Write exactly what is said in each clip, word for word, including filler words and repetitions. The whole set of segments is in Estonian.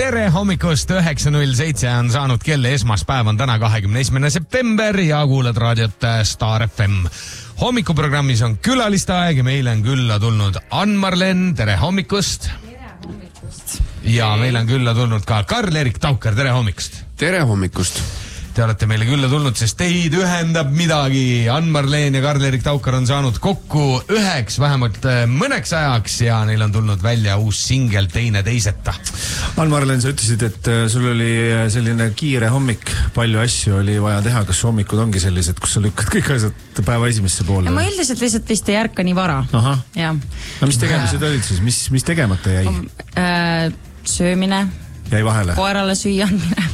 tere hommikust, üheksa null seitse on saanud kell, esmaspäev on täna kahekümne esimene september ja kuulad raadiot Star F M. Hommikuprogrammis on külaliste aeg ja meile on külla tulnud Ann-Marlen, tere hommikust. Tere hommikust. Ja meil on külla tulnud ka Karl-Erik Taukar, tere hommikust. Tere hommikust. Te olete meile külla tulnud, sest teid ühendab midagi. Ann-Marlen ja Karl-Erik Taukar on saanud kokku üheks, vähemalt mõneks ajaks ja neil on tulnud välja uus singel Teine teiseta. Ann-Marlen, sa ütlesid, et sul oli selline kiire hommik, palju asju oli vaja teha. Kas hommikud ongi sellised, kus sa lükkad kõik asjad päeva esimesse poole? Ja ma üldiselt lihtsalt vist ei ärka nii vara. Aha. Ja. No mis tegemised olid siis? Mis, mis tegemata jäi? Äh, söömine. Jäi vahele? Koerale süüa andmine.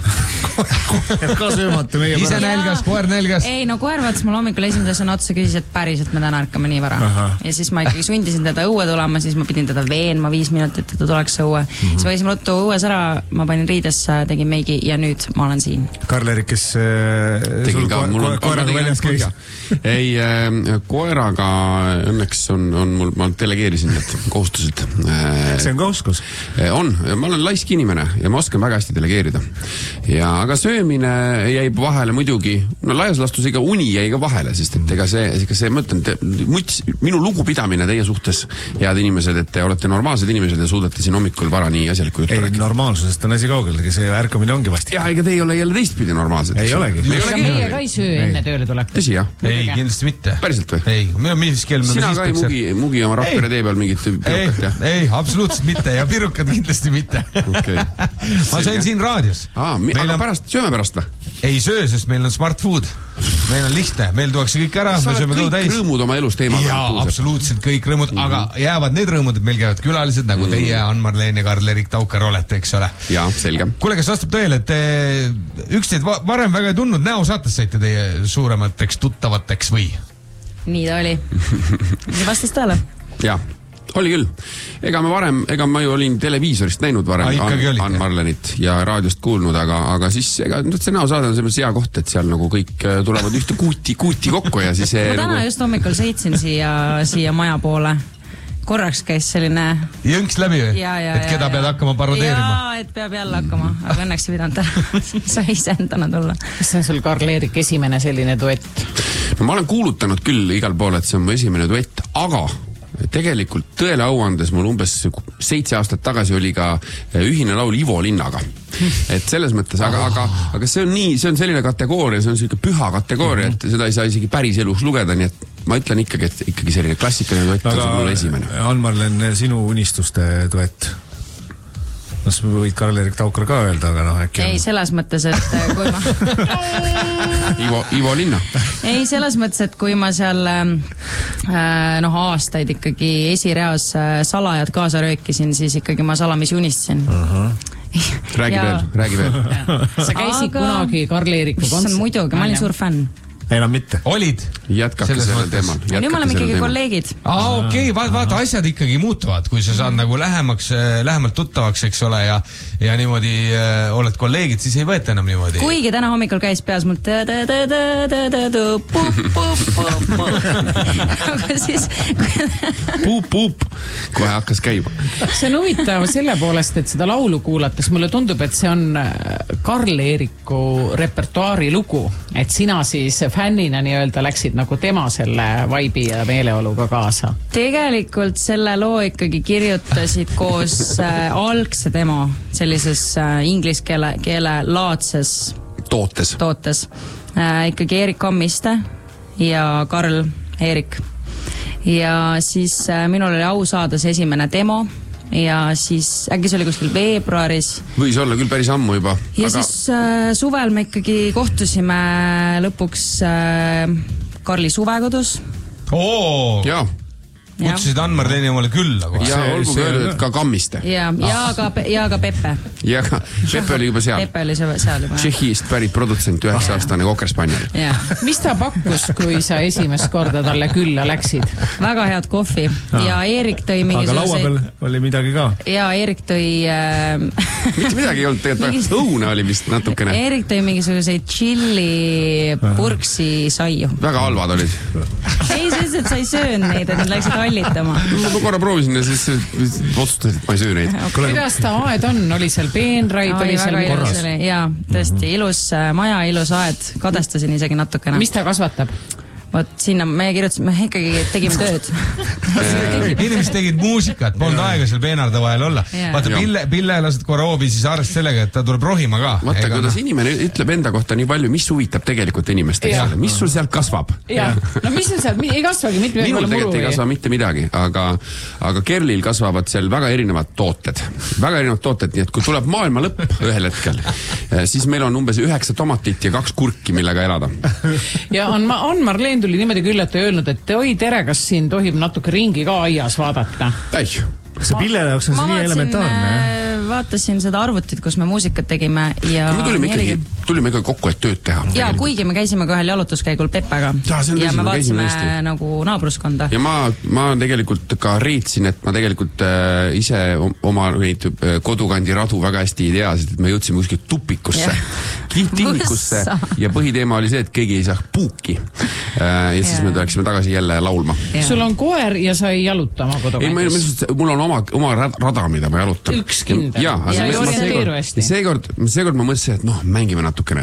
ka söömata meie ise nälgas, koer nälgas. Ei, no koer vaatas mul hommikul esimesena otsa, küsis, et päriselt me täna ärkame nii vara. Aha. Ja siis ma ikkagi sundisin teda õue tulema, siis ma pidin teda veenma viis minutit, et ta tuleks õue. Mm-hmm. Siis ma käisin ruttu õues ära, ma panin riidesse, tegin meigi ja nüüd ma olen siin. Karl-Erik, kes äh, sul ko ko koeraga väljas käis? Ei, äh, koeraga õnneks on, on mul, ma delegeerisin need kohustused. Äh, See on kohustus? On, ma olen laisk inimene ja ma oskan väga hästi delegeerida. Ja aga söömine jäi vahele muidugi, no laias lastus ega uni jäi ka vahele, sest et ega see, ega see, ma ütlen, te, muts, minu lugupidamine teie suhtes, head inimesed, et te olete normaalsed inimesed ja suudate siin hommikul vara nii asjaliku juttu rääkida. Ei, normaalsusest on asi kaugelegi, see ärkamine ongi vasti. Ja ega te ei ole jälle teistpidi normaalsed. Ei olegi. Me aga meie ka ei söö enne tööle tulek. Tõsi, jah? Ei, kindlasti mitte. Päriselt või? Ei, mis kell me sina ka ei mugi, mugi oma Rakvere tee peal mingit pirukat, jah? Ei, absoluutselt mitte ja pirukad kindlasti mitte. Okay. Ma söön siin raadios. Aa, mi, aga on... pärast, sööme pärast või? Ei söö, sest meil on smart food. Meil on lihtne, meil tuuakse kõik ära, me sööme kõu täis. Kõik rõõmud oma elus teema. Jaa, absoluutselt kõik rõõmud, mm-hmm. aga jäävad need rõõmud, et meil käivad külalised, nagu mm-hmm. teie, Ann-Marlen ja Karl-Erik Taukar olete, eks ole. Jaa, selge. Kuule, kas vastab tõele, et te üksteid varem väga ei tundnud, näo saates saite teie suuremateks tuttavateks või? Nii ta oli. See vastas tõele. Jaa. Oli küll. Ega ma varem, ega ma ju olin televiisorist näinud varem Ann-Marlenit ja raadiost kuulnud, aga, aga siis ega see näosaade on selles hea koht, et seal nagu kõik tulevad ühte kuuti, kuuti kokku ja siis... ma täna nagu... just hommikul sõitsin siia, siia maja poole. Korraks käis selline... Jõnks läbi või? Ja, ja, et keda ja, pead ja. hakkama parodeerima? Jaa, et peab jälle hakkama, aga õnneks ei pidanud ära. Sai ise endana tulla. Kas see on sul, Karl-Erik, esimene selline duett? No ma olen kuulutanud küll igal pool, et see on mu esimene duett, aga... tegelikult tõele auandes mul umbes seitse aastat tagasi oli ka ühine laul Ivo Linnaga. Et selles mõttes, aga, aga, aga see on nii, see on selline kategooria, see on selline püha kategooria, et seda ei saa isegi päris elus lugeda, nii et ma ütlen ikkagi, et ikkagi selline klassikaline duett on mul esimene. Ann-Marlen, sinu unistuste duett? No sa võid Karl-Erik Taukar ka öelda, aga noh, äkki... Ei, selles mõttes, et kui ma... Ivo, Ivo Linna. Ei, selles mõttes, et kui ma seal noh, aastaid ikkagi esireas salajad kaasa röökisin, siis ikkagi ma salamisi unistasin. Uh-huh. Räägi ja... veel, räägi veel. Sa käisid aga... kunagi Karl-Eriku kontsert. Muidugi, ma olin suur fänn. Enam mitte. Olid? Jätkake sellel teemal. Nüüd me oleme ikkagi kolleegid. Aa, okei, okay. vaata, vaata, asjad ikkagi muutuvad, kui sa saad nagu lähemaks, lähemalt tuttavaks, eks ole, ja, ja niimoodi äh, oled kolleegid, siis ei võeta enam niimoodi. Kuigi täna hommikul käis peas mul aga siis puup, puup, kohe hakkas käima. See on huvitav selle poolest, et seda laulu kuulates mulle tundub, et see on Karl-Eriku repertuaari lugu, et sina siis fännina nii-öelda läksid nagu tema selle vaibi ja meeleoluga kaasa? Tegelikult selle loo ikkagi kirjutasid koos äh, algse demo sellises äh, inglise keele, keele laadses tootes, tootes. Äh, ikkagi Erik Kammiste ja Karl Erik. Ja siis äh, minul oli au saada see esimene demo ja siis äkki see oli kuskil veebruaris. Võis olla küll päris ammu juba. Ja aga... siis äh, suvel me ikkagi kohtusime lõpuks äh, Karli suvekodus. Oo! Jaa. Kutsusid Ann-Marleni omale külla kohe. Ja olgu ka öeldud, ka Kammiste. Ja, ja, ka, ja ka Pepe. Ja ka Pepe oli juba seal. Pepe oli seal juba. Tšehhist pärit produtsent, üheksa aastane kokerspanjal. Ja. Mis ta pakkus, kui sa esimest korda talle külla läksid? Väga head kohvi. Ja Erik tõi mingisuguse... Aga laua peal oli midagi ka? Ja Erik tõi... Äh... Mitte midagi ei olnud, tegelikult õune oli vist natukene. Erik tõi mingisuguseid chili purksi saiu. Väga halvad olid. Ei, see ütlesid, et sa ei söönud neid, et nad läksid hallitama. Ma korra proovisin ja siis otsustasid, et ma ei söö neid. Kuidas ta aed on? Oli seal peenraid? Oli väga ilus oli, jaa, tõesti ilus maja, ilus aed, kadestasin isegi natukene. Mis ta kasvatab? Vot sinna me kirjutasime, me ikkagi tegime tööd. Inimesed tegid muusikat, polnud aega seal peenarde vahel olla. Yeah. Vaata, Pille, Pille lased korra hoobi, siis arvest sellega, et ta tuleb rohima ka. Vaata, kuidas no. inimene ütleb enda kohta nii palju, mis huvitab tegelikult inimeste yeah. mis sul sealt kasvab? Ja. No mis sul sealt, ei kasvagi mitte minul tegelikult ei kasva mitte midagi, aga, aga Kerlil kasvavad seal väga erinevad tooted. Väga erinevad tooted, nii et kui tuleb maailma lõpp ühel hetkel, siis meil on umbes üheksa tomatit ja kaks kurki, millega elada. Ja on, on Marleen tuli niimoodi küll, et ei öelnud, et oi tere, kas siin tohib natuke ringi ka aias vaadata? Ei. See Pillele jaoks on see nii elementaarne. Vaatasin seda arvutit, kus me muusikat tegime ja... Me tulime ikkagi, tulime ikkagi kokku, et tööd teha. Ja kuigi me käisime ka ühel jalutuskäigul Peppega ja, ja me vaatasime nagu naabruskonda. Ja ma, ma tegelikult ka reetsin, et ma tegelikult äh, ise oma neid kodukandi radu väga hästi ei tea, sest me jõudsime kuskil tupikusse, tinnikusse ja põhiteema oli see, et keegi ei saa puuki. Äh, ja siis ja. me tuleksime tagasi jälle laulma. Ja. Sul on koer ja sa ei jaluta oma kodukandis? Ei, mul on oma, oma rada, mida ma jalutan. Üks kindel. Ja, ja ei orienteeru hästi. Seekord, seekord ma mõtlesin, et noh, mängime natukene,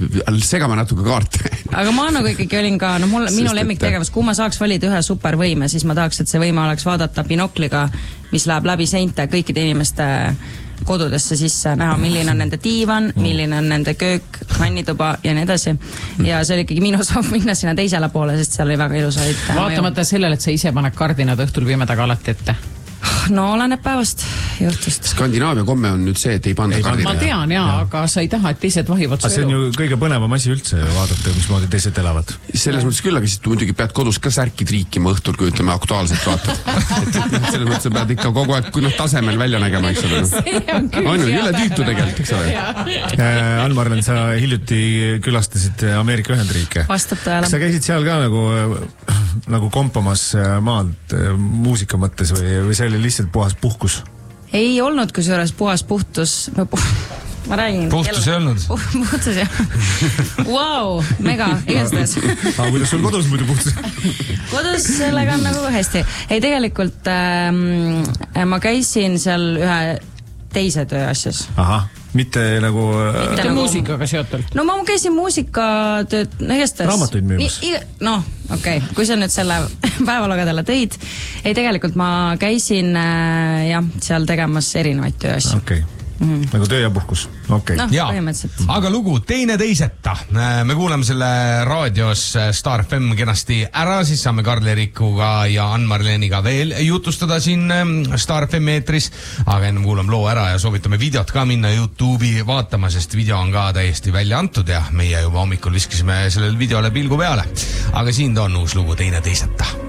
segame natuke kaarte. Aga ma nagu ikkagi olin ka, no mul, minu lemmiktegevus, kui ma saaks valida ühe supervõime, siis ma tahaks, et see võime oleks vaadata binokliga, mis läheb läbi seinte kõikide inimeste kodudesse sisse, näha, milline on nende diivan, milline on nende köök, vannituba ja nii edasi. Ja see oli ikkagi minu soov minna sinna teisele poole, sest seal oli väga ilusaid. Vaatamata sellele, et sa ise paned kardinad õhtul pimedaga alati ette. No oleneb päevast juhtust. Skandinaavia komme on nüüd see, et ei panda kardina. Ma tean, jaa, ja. aga sa ei taha, et teised vahivad su elu. See on ju kõige põnevam asi üldse vaadata, mismoodi teised elavad. Selles mõttes küll, aga siis tu muidugi pead kodus ka särki triikima õhtul, kui ütleme aktuaalselt vaatad. et, et selles mõttes pead ikka kogu aeg, kui noh tasemel välja nägema, eks ole. See on küll. On ju, üle tüütu tegelikult, eks ole. Ann-Marlen, sa hiljuti külastasid Ameerika Ühendriike. Vastab tõele. Kas sa käisid seal ka nagu, nagu kompamas maad muusika mõttes või, või see oli lihtsalt puhas puhkus? Ei olnud kusjuures puhas puhtus. Ma räägin. Puhtus ei olnud? Puhtus jah. Vau, mega, igastades. Aga kuidas sul kodus muidu puhtus? Kodus sellega on nagu hästi. Ei, tegelikult ähm, ma käisin seal ühe teise töö asjas. Aha, mitte nagu... Mitte nagu muusikaga seotult? No ma käisin muusikatööd, no igastades... Raamatuid müümas? No, okei, okay. Kui sa nüüd selle päevalugedele tõid, ei tegelikult ma käisin äh, jah, seal tegemas erinevaid tööasju. Okei. Okay. Mm. Nagu töö ja puhkus, okei. Okay. No, aga lugu teine teiseta. Me kuulame selle raadios Star F M kenasti ära, siis saame Karl-Erikuga ja Ann-Marleniga veel jutustada siin Star F M eetris, aga enne kuulame loo ära ja soovitame videot ka minna YouTube'i vaatama, sest video on ka täiesti välja antud ja meie juba hommikul viskasime sellele videole pilgu peale. Aga siin ta on uus lugu teine teiseta.